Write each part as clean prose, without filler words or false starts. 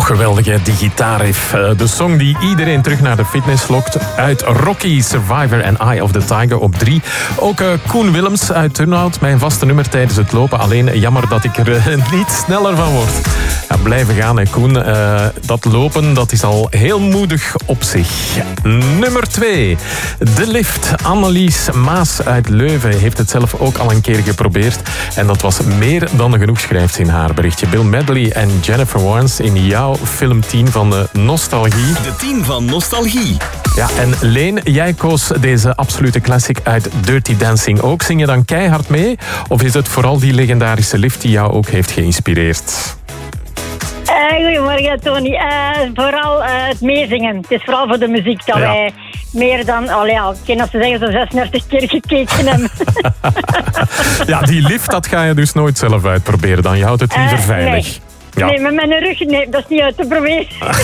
geweldig, hè? Die gitaarriff. De song die iedereen terug naar de fitness lokt. Uit Rocky, Survivor en Eye of the Tiger op 3. Ook Koen Willems uit Turnhout. Mijn vaste nummer tijdens het lopen. Alleen jammer dat ik er niet sneller van word. Ja, blijven gaan, hè, Koen. Dat lopen, dat is al heel moedig op zich. Nummer 2. De lift. Annelies Maas uit Leuven heeft het zelf ook al een keer geprobeerd. En dat was meer dan genoeg, schrijft ze in haar berichtje. Bill Medley en Jennifer Warnes in jouw film 10 van de Nostalgie. De 10 van Nostalgie. Ja, en Leen, jij koos deze absolute classic uit Dirty Dancing ook. Zing je dan keihard mee? Of is het vooral die legendarische lift die jou ook heeft geïnspireerd? Goedemorgen, Tony. Vooral het meezingen. Het is vooral voor de muziek dat wij meer dan... ik ken als ze zeggen, zo'n 36 keer gekeken hebben. Ja, die lift, dat ga je dus nooit zelf uitproberen. Dan je houdt het liever veilig. Nee. Ja. Nee, met mijn rug, nee, dat is niet uit te proberen.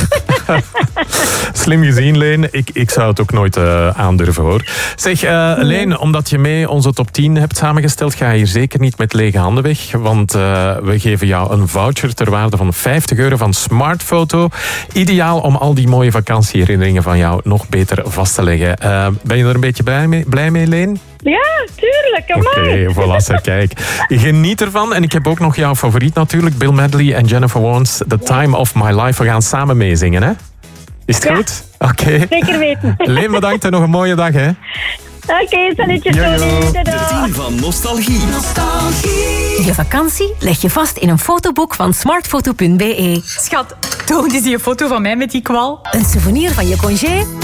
Slim gezien, Leen. Ik zou het ook nooit aandurven, hoor. Zeg, Leen, omdat je mee onze top 10 hebt samengesteld, ga je hier zeker niet met lege handen weg. Want we geven jou een voucher ter waarde van €50 van Smartfoto. Ideaal om al die mooie vakantieherinneringen van jou nog beter vast te leggen. Ben je er een beetje blij mee, Leen? Ja, tuurlijk. Oké, voilà, zeg, kijk. Geniet ervan. En ik heb ook nog jouw favoriet natuurlijk. Bill Medley en Jennifer Warnes. The Time of My Life. We gaan samen meezingen, hè? Is het goed? Oké. Zeker weten. Leen, bedankt en nog een mooie dag, hè? Oké, salutjes, Tony. De 10 van Nostalgie. Je vakantie leg je vast in een fotoboek van smartfoto.be. Schat, toon eens die foto van mij met die kwal. Een souvenir van je congé